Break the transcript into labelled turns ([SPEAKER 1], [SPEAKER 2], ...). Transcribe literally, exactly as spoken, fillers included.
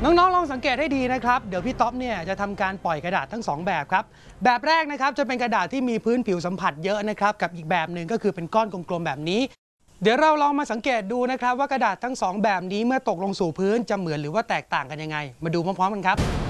[SPEAKER 1] น้องๆลองสังเกตให้ดีนะครับเดี๋ยวพี่ท็อปเนี่ยจะทำการปล่อยกระดาษทั้งสองแบบครับแบบแรกนะครับจะเป็นกระดาษที่มีพื้นผิวสัมผัสเยอะนะครับกับอีกแบบหนึ่งก็คือเป็นก้อนกลมๆแบบนี้เดี๋ยวเราลองมาสังเกตดูนะครับว่ากระดาษทั้งสองแบบนี้เมื่อตกลงสู่พื้นจะเหมือนหรือว่าแตกต่างกันยังไงมาดูพร้อมๆกันครับ